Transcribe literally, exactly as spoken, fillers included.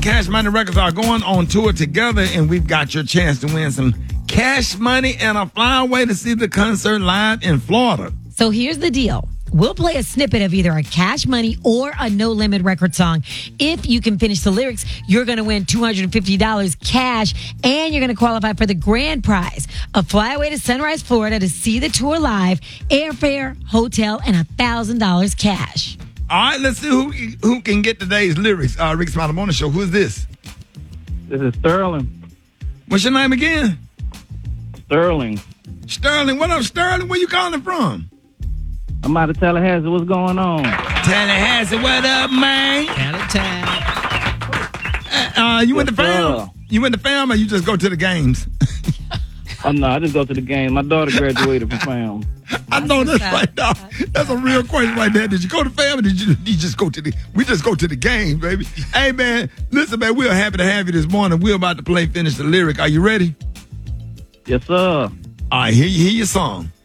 Cash Money Records are going on tour together, and we've got your chance to win some cash money and a flyaway to see the concert live in Florida. So here's the deal. We'll play a snippet of either a Cash Money or a No Limit record song. If you can finish the lyrics, you're going to win two hundred fifty dollars cash, and you're going to qualify for the grand prize, a flyaway to Sunrise, Florida to see the tour live, airfare, hotel, and one thousand dollars cash. All right, let's see who who can get today's lyrics. Uh, Rick Smiley Morning Show. Who is this? This is Sterling. What's your name again? Sterling. Sterling. What up, Sterling? Where you calling from? I'm out of Tallahassee. What's going on? Tallahassee, what up, man? Out of town. Uh, uh, you went to Yes, fam? sir. You went to fam, or you just go to the games? Oh, no, I just go to the game. My daughter graduated from fam. I know that's right now. That's a real question right there. Did you go to fam, or did you, you just go to the? We just go to the game, baby. Hey, man, listen, man, we're happy to have you this morning. We're about to play Finish the Lyric. Are you ready? Yes, sir. All right, here, hear your song.